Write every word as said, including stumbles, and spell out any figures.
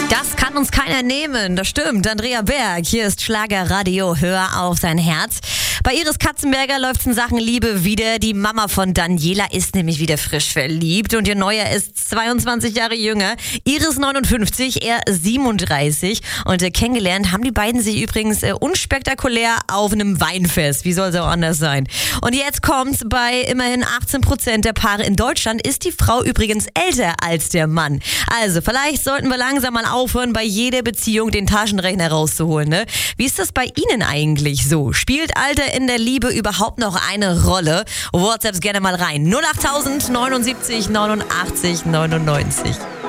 Das kann uns keiner nehmen, das stimmt. Andrea Berg, hier ist Schlagerradio, hör auf sein Herz. Bei Iris Katzenberger läuft's in Sachen Liebe wieder. Die Mama von Daniela ist nämlich wieder frisch verliebt und ihr Neuer ist zweiundzwanzig Jahre jünger. Iris neunundfünfzig, er siebenunddreißig und äh, kennengelernt haben die beiden sich übrigens äh, unspektakulär auf einem Weinfest. Wie soll es auch anders sein? Und jetzt kommt's, bei immerhin achtzehn Prozent der Paare in Deutschland ist die Frau übrigens älter als der Mann. Also vielleicht sollten wir langsam mal aufhören, bei jeder Beziehung den Taschenrechner rauszuholen, ne? Wie ist das bei Ihnen eigentlich so? Spielt Alter in der Liebe überhaupt noch eine Rolle? WhatsApps gerne mal rein. null acht neunundsiebzig neunundachtzig neunundneunzig.